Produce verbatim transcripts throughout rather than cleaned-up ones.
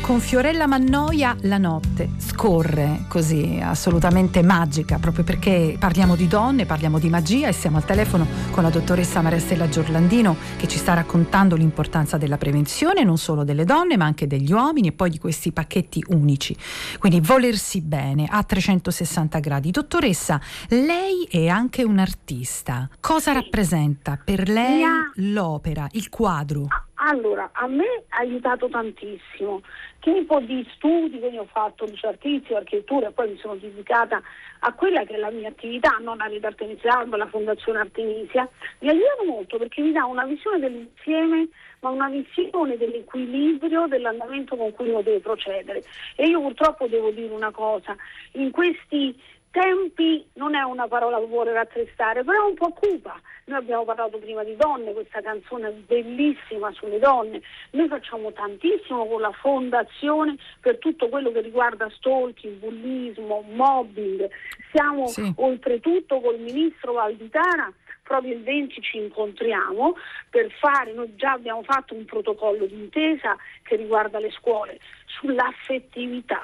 Con Fiorella Mannoia la notte scorre così, assolutamente magica, proprio perché parliamo di donne, parliamo di magia e siamo al telefono con la dottoressa Maria Stella Giorlandino che ci sta raccontando l'importanza della prevenzione non solo delle donne ma anche degli uomini e poi di questi pacchetti unici. Quindi volersi bene a trecentosessanta gradi. Dottoressa, lei è anche un'artista. Cosa rappresenta per lei Mia... l'opera, il quadro? Allora, a me ha aiutato tantissimo. Tipo di studi che io ho fatto, liceo artistico, architettura, e poi mi sono dedicata a quella che è la mia attività, non all'Arte Artemisia, ma alla Fondazione Artemisia, mi aiuta molto perché mi dà una visione dell'insieme, ma una visione dell'equilibrio, dell'andamento con cui uno deve procedere. E io purtroppo devo dire una cosa, in questi tempi non è una parola che vuole rattristare, però è un po' cupa. Noi abbiamo parlato prima di donne, questa canzone è bellissima sulle donne. Noi facciamo tantissimo con la fondazione per tutto quello che riguarda stalking, bullismo, mobbing. Siamo sì. oltretutto col ministro Valditara, proprio il venti ci incontriamo per fare, noi già abbiamo fatto un protocollo d'intesa che riguarda le scuole sull'affettivività.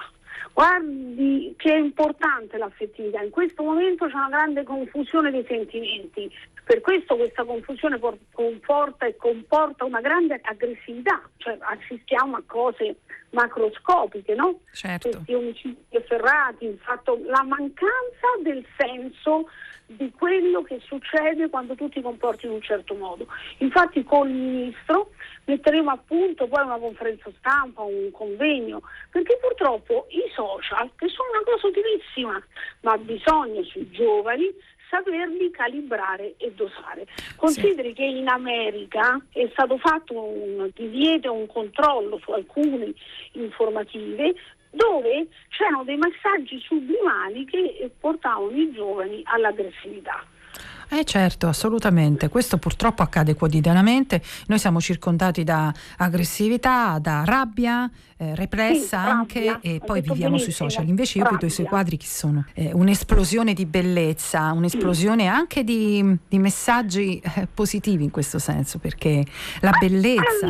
Guardi che è importante l'affettività, in questo momento c'è una grande confusione dei sentimenti, per questo questa confusione por- comporta e comporta una grande aggressività, cioè assistiamo a cose macroscopiche, no? Certo. Questi omicidi efferrati, il fatto, la mancanza del senso di quello che succede quando tu ti comporti in un certo modo. Infatti col ministro metteremo a punto poi una conferenza stampa, un convegno, perché purtroppo i social, che sono una cosa utilissima, ma bisogna sui giovani saperli calibrare e dosare. Consideri sì. che in America è stato fatto un divieto, un controllo su alcune informative dove c'erano dei messaggi sublimali che portavano i giovani all'aggressività. Eh certo, assolutamente, questo purtroppo accade quotidianamente, noi siamo circondati da aggressività, da rabbia eh, repressa sì, anche rabbia, e poi viviamo sui social, invece io rabbia. vedo i suoi quadri che sono eh, un'esplosione di bellezza, un'esplosione sì. anche di, di messaggi eh, positivi in questo senso, perché la bellezza